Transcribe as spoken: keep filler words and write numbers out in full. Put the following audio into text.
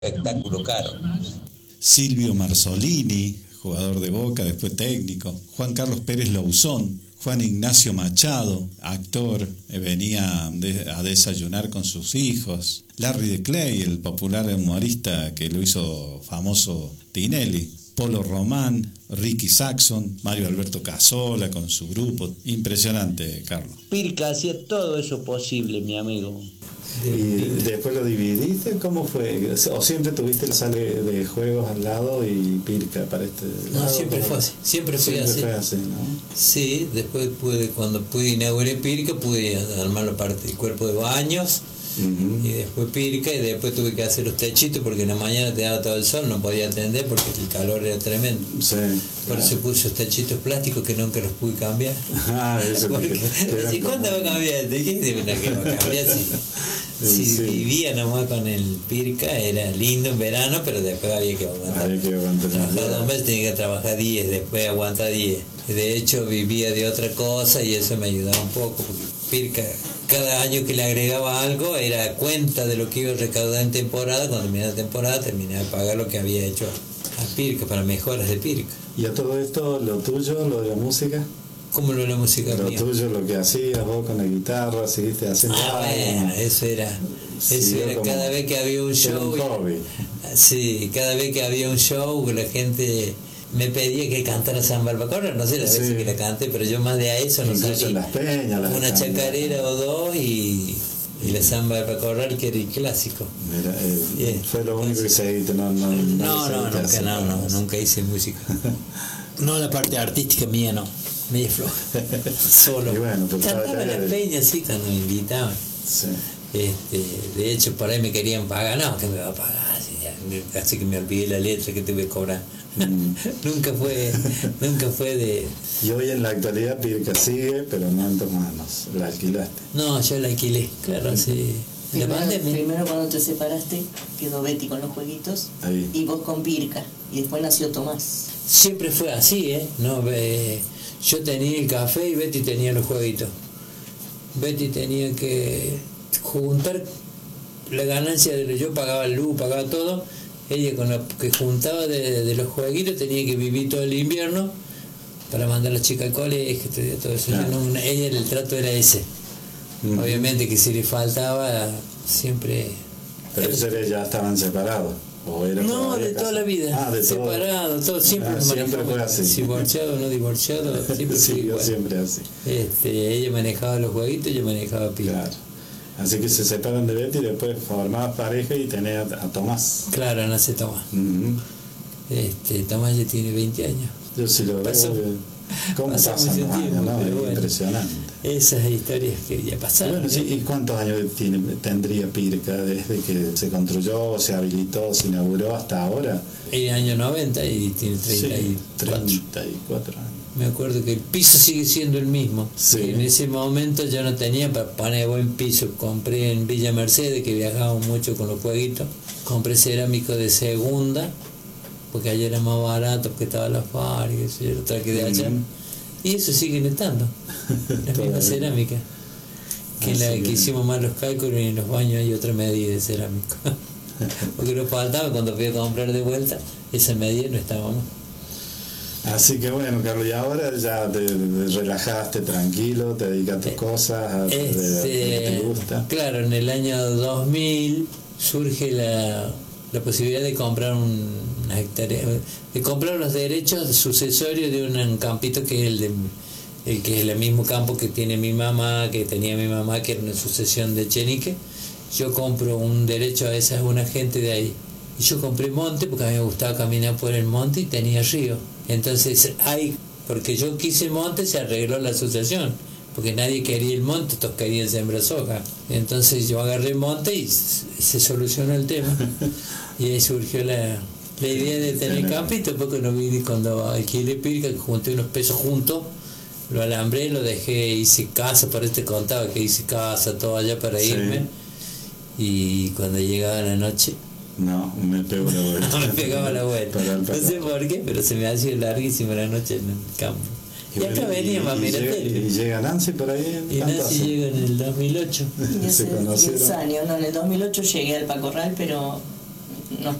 espectáculo caro. Silvio Marzolini, jugador de Boca, después técnico. Juan Carlos Pérez Louzón, Juan Ignacio Machado, actor, eh, venía de, a desayunar con sus hijos. Larry de Clay, el popular humorista que lo hizo famoso Tinelli. Polo Román, Ricky Saxon, Mario Alberto Casola con su grupo. Impresionante, Carlos. Pirca hacía todo eso posible, mi amigo. ¿Y después lo dividiste? ¿Cómo fue? ¿O siempre tuviste la sala de juegos al lado y Pirca para este lado? No, siempre fue así. Siempre fue siempre así. Fue así, ¿no? Sí, después pude, cuando pude inaugurar Pirca, pude armar la parte del cuerpo de baños. Uh-huh. Y después Pirca, y después tuve que hacer los techitos porque en la mañana te daba todo el sol, no podía atender porque el calor era tremendo. Sí, por claro. eso puse los techitos plásticos que nunca los pude cambiar. Ah, eso porque, ¿Y cuándo va a cambiar? ¿De qué se va a cambiar? Si, si sí. vivía nomás con el Pirca, era lindo en verano, pero después había que aguantar. Había que aguantar. Trabajar dos meses, tenía que trabajar diez, después aguantar diez. De hecho, vivía de otra cosa y eso me ayudaba un poco, porque Pirca, cada año que le agregaba algo, era cuenta de lo que iba a recaudar en temporada. Cuando terminaba la temporada, terminaba de pagar lo que había hecho a Pirca, para mejoras de Pirca. ¿Y a todo esto, lo tuyo, lo de la música? ¿Cómo lo de la música Lo mía? tuyo, lo que hacías vos con la guitarra, seguiste haciendo... Ah, bueno, eso era, sí, eso era como, cada vez que había un show. Un hobby. Sí, cada vez que había un show, la gente me pedía que cantara Samba Albacorra, no sé las veces sí. que la cante, pero yo más de a eso no sabía. Las peñas, las una chacarera o dos y, y la Samba Albacorra, que era el clásico. Mira, eh, yeah. Fue lo único que seguiste, no, no, no, no, no, nunca, no, no, nunca hice música. No, la parte artística mía no, media floja. Solo. Bueno, cantaba en las peñas, sí, cuando me invitaban. Sí. Este, de hecho, por ahí me querían pagar, no, que me va a pagar, sí, casi que me olvidé la letra que te voy a cobrar. Mm. nunca fue, nunca fue de... Y hoy en la actualidad Pirca sigue, pero no en tus manos, la alquilaste. No, yo la alquilé, claro, sí. Primero, primero cuando te separaste, quedó Betty con los jueguitos. Ahí. Y vos con Pirca, y después nació Tomás. Siempre fue así, ¿eh? No, eh, yo tenía el café y Betty tenía los jueguitos. Betty tenía que juntar la ganancia de yo pagaba el luz, pagaba todo. Ella con lo que juntaba de, de los jueguitos tenía que vivir todo el invierno para mandar a la chica al colegio, todo eso. Claro. No, ella el trato era ese. Uh-huh. Obviamente que si le faltaba siempre. Pero ustedes ya estaban separados. ¿O era no, de toda la vida. Ah, de separado, todo, todo siempre. Ah, siempre fue así. Divorciado o no divorciado, siempre sí, fue igual. Siempre así. Este, ella manejaba los jueguitos, yo manejaba Pirca. Claro. Así que se separan de Betty y después formabas pareja y tenés a, a Tomás. Claro, nace Tomás. Uh-huh. Este, Tomás ya tiene veinte años. Yo sí lo veo. ¿Cómo pasan los años? Tiempo, ¿No? Es bueno, impresionante. Esas historias que ya pasaron. Bueno, sí, ¿y cuántos años tiene, tendría Pirca desde que se construyó, se habilitó, se inauguró hasta ahora? El año noventa y tiene treinta y cuatro. Sí, treinta y cuatro años. Me acuerdo que el piso sigue siendo el mismo. Sí. En ese momento yo no tenía para poner buen piso. Compré en Villa Mercedes, que viajábamos mucho con los jueguitos. Compré cerámico de segunda, porque allá era más barato, porque estaba la fábrica, y otra que de allá. Mm-hmm. Y eso siguen estando, la misma cerámica. Que en la que hicimos mal los cálculos y en los baños hay otra medida de cerámico. Porque nos faltaba cuando fui a comprar de vuelta, esa medida no estaba más. Así que bueno, Carlos, y ahora ya te, te relajaste tranquilo, te dedicas a tus cosas, a este, lo que te gusta. Claro, en el año dos mil surge la, la posibilidad de comprar un, una hectárea, de comprar los derechos sucesorios de un campito que es el de el que es el mismo campo que tiene mi mamá, que tenía mi mamá, que era una sucesión de Chenique. Yo compro un derecho a esa una gente de ahí. Y yo compré monte porque a mí me gustaba caminar por el monte y tenía río. Entonces, hay, porque yo quise el monte, se arregló la asociación, porque nadie quería el monte, todos querían sembrar soja. Entonces yo agarré el monte y se solucionó el tema. Y ahí surgió la, la idea de tener campito, porque no vi cuando alquilé Pirca, que junté unos pesos juntos, lo alambré, lo dejé, hice casa, por este contaba que hice casa, todo allá para sí. irme. Y cuando llegaba la noche, no, me pegó la vuelta. No me pegaba la vuelta. No sé por qué, pero se me ha sido larguísima la noche en el campo. Y, y acá venía más Mirateli. ¿Y llega Nancy por ahí? Y Nancy hace? llega en el dos mil ocho. Y hace diez años, no, en el dos mil ocho llegué al Pacorral, pero nos